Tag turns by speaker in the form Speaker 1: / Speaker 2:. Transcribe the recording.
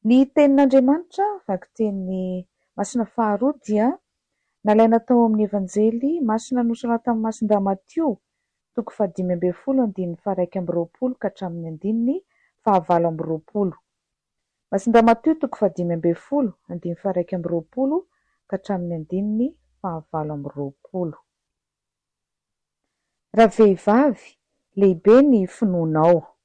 Speaker 1: Ny tenin'Andriamanitra vaky teny Masina faharoa dia nalaina tao amin'ny Evanjely Masina nosoratan'i Masindahy Matio, toko 5:1-20 ka hatramin'ny 20. Masindahy Matio toko 5:1-20 ka hatramin'ny 20. Raha vehivavy, lehibe ny finoanao.